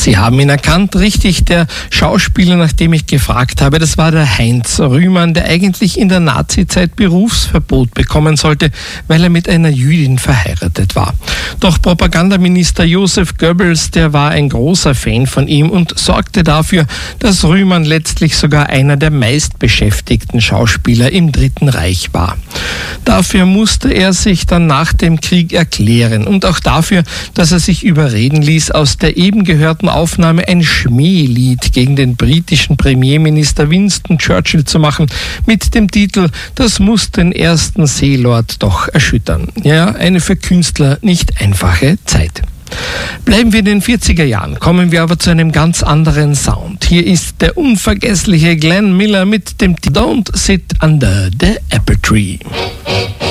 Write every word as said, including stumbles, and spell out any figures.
Sie haben ihn erkannt, richtig, der Schauspieler, nach dem ich gefragt habe, das war der Heinz Rühmann, der eigentlich in der Nazizeit Berufsverbot bekommen sollte, weil er mit einer Jüdin verheiratet war. Doch Propagandaminister Josef Goebbels, der war ein großer Fan von ihm und sorgte dafür, dass Rühmann letztlich sogar einer der meistbeschäftigten Schauspieler im Dritten Reich war. Dafür musste er sich dann nach dem Krieg erklären und auch dafür, dass er sich überreden ließ, aus der eben gehörten Aufnahme ein Schmählied gegen den britischen Premierminister Winston Churchill zu machen, mit dem Titel „Das muss den ersten Seelord doch erschüttern". Ja, eine für Künstler nicht einfache Zeit. Bleiben wir in den vierziger Jahren, kommen wir aber zu einem ganz anderen Sound. Hier ist der unvergessliche Glenn Miller mit dem Titel Don't Sit Under the Apple Tree.